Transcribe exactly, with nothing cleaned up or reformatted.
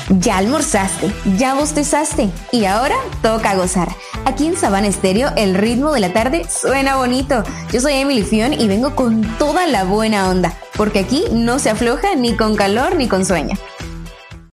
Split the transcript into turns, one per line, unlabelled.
Ya almorzaste, ya bostezaste y ahora toca gozar. Aquí en Sabana Estéreo el ritmo de la tarde suena bonito. Yo soy Emily Fion y vengo con toda la buena onda, porque aquí no se afloja ni con calor ni con sueño.